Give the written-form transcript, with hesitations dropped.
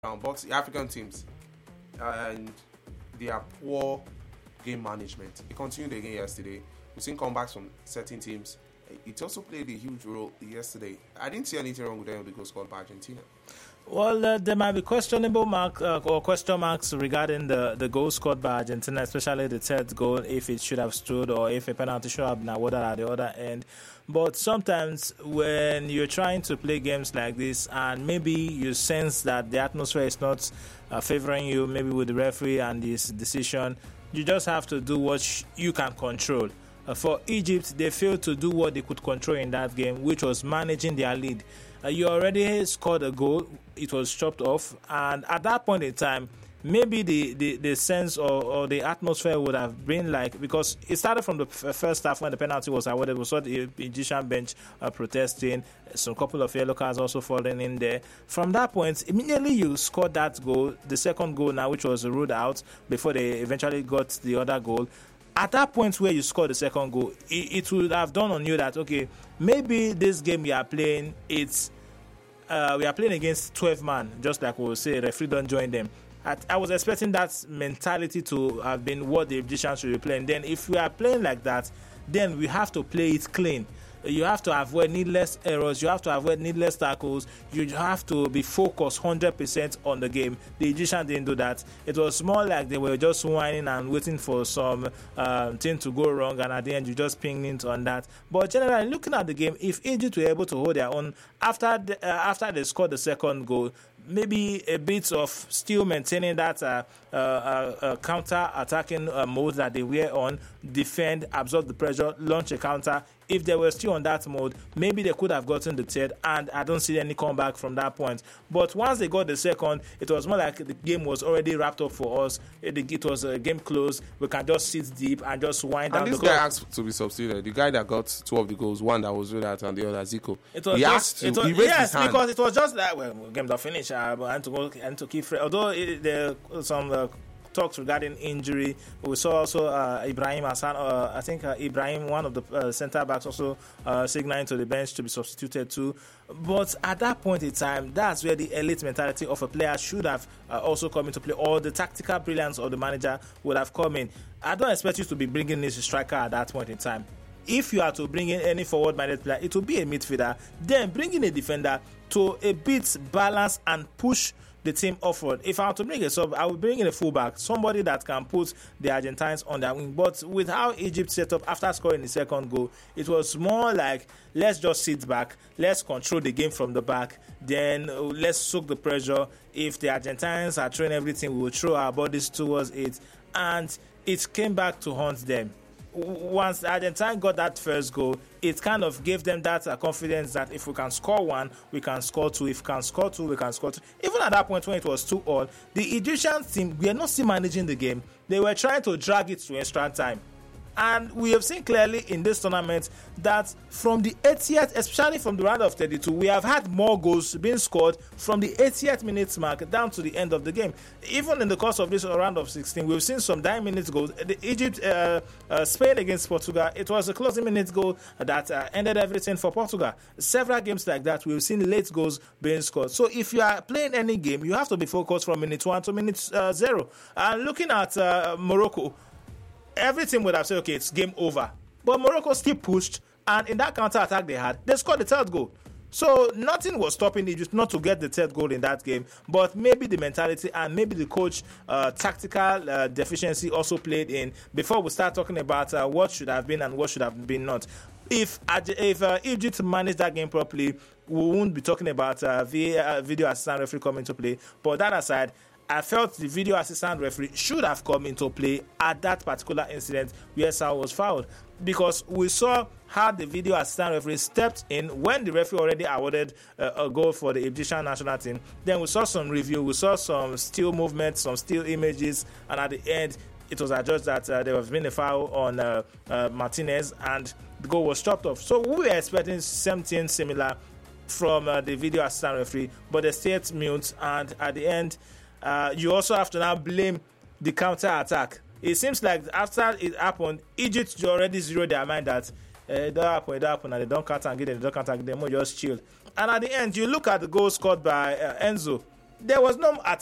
around, but the African teams and their poor game management. It continued again yesterday. We've seen comebacks from certain teams. It also played a huge role yesterday. I didn't see anything wrong with any of the goals scored by Argentina. Well, there might be questionable or question marks regarding the goal scored by Argentina, especially the third goal, if it should have stood or if a penalty should have been awarded at the other end. But sometimes when you're trying to play games like this and maybe you sense that the atmosphere is not favoring you, maybe with the referee and his decision, you just have to do what you can control. For Egypt, they failed to do what they could control in that game, which was managing their lead. You already scored a goal, it was chopped off, and at that point in time, maybe the sense or the atmosphere would have been like, because it started from the first half when the penalty was awarded. We saw the Egyptian bench protesting, some couple of yellow cards also falling in there. From that point, immediately you scored that goal, the second goal now, which was ruled out before they eventually got the other goal. At that point where you score the second goal, it would have dawned on you that, okay, maybe this game we are playing, we are playing against 12 man, just like we will say, referee don't join them. I was expecting that mentality to have been what the Egyptians should be playing. Then if we are playing like that, then we have to play it clean. You have to avoid needless errors. You have to avoid needless tackles. You have to be focused 100% on the game. The Egyptians didn't do that. It was more like they were just whining and waiting for some thing to go wrong, and at the end you just pinged into on that. But generally, looking at the game, if Egypt were able to hold their own after they scored the second goal, maybe a bit of still maintaining that counter-attacking mode that they were on, defend, absorb the pressure, launch a counter. If they were still on that mode, maybe they could have gotten the third, and I don't see any comeback from that point. But once they got the second, it was more like the game was already wrapped up for us. It was a game closed. We can just sit deep and just wind down. And this guy asked to be substituted. The guy that got two of the goals, one that was ruled out and the other Zico. He asked to. He raised his hand. Because it was just like, well, game's not finished. And to keep fresh. Although there some talks regarding injury, we saw also Ibrahim Hassan. I think Ibrahim, one of the centre backs, also signaling to the bench to be substituted too. But at that point in time, that's where the elite mentality of a player should have also come into play, or the tactical brilliance of the manager would have come in. I don't expect you to be bringing this striker at that point in time. If you are to bring in any forward-minded player, it will be a midfielder. Then bring in a defender to a bit balance and push the team upward. If I were to bring a sub, I would bring in a fullback, somebody that can put the Argentines on their wing. But with how Egypt set up after scoring the second goal, it was more like, let's just sit back, let's control the game from the back, then let's soak the pressure. If the Argentines are throwing everything, we will throw our bodies towards it. And it came back to haunt them. Once the Argentine got that first goal, it kind of gave them that confidence that if we can score one, we can score two. If we can score two, we can score two. Even at that point when it was 2-2, the Egyptian team were not still managing the game. They were trying to drag it to extra time. And we have seen clearly in this tournament that from the 80th, especially from the round of 32, we have had more goals being scored from the 80th minute mark down to the end of the game. Even in the course of this round of 16, we've seen some 9-minute goals. Spain against Portugal, it was a closing minute goal that ended everything for Portugal. Several games like that, we've seen late goals being scored. So if you are playing any game, you have to be focused from minute 1 to minute 0. And looking at Morocco, everything would have said, okay, it's game over. But Morocco still pushed, and in that counter-attack they had, they scored the third goal. So nothing was stopping Egypt not to get the third goal in that game. But maybe the mentality and maybe the coach tactical deficiency also played in before we start talking about what should have been and what should have been not. If Egypt managed that game properly, we won't be talking about video assistant referee coming to play. But that aside, I felt the video assistant referee should have come into play at that particular incident where Saul was fouled, because we saw how the video assistant referee stepped in when the referee already awarded a goal for the Egyptian national team. Then we saw some review, we saw some still movements, some still images, and at the end, it was adjudged that there was been a foul on Martinez, and the goal was chopped off. So we were expecting something similar from the video assistant referee, but they stayed mute, and at the end, you also have to now blame the counter-attack. It seems like after it happened, Egypt already zeroed their mind that it don't happen, and they don't count and get them, just chill. And at the end, you look at the goal scored by Enzo. there was no